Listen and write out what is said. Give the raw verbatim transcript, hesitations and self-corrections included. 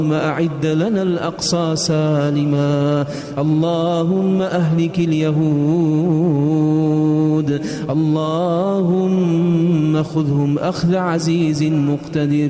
أعد لنا الأقصى سالما. اللهم أهلك اليهود، اللهم خذهم أخذ عزيز مقتدر.